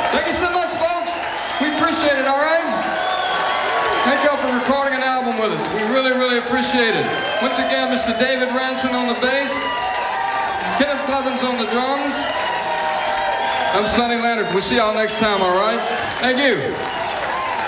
Thank you so much, folks. We appreciate it, all right? Thank y'all for recording an album with us. We really, really appreciate it. Once again, Mr. David Ranson on the bass, Kenneth Clevens on the drums. I'm Sonny Leonard. We'll see y'all next time, all right? Thank you.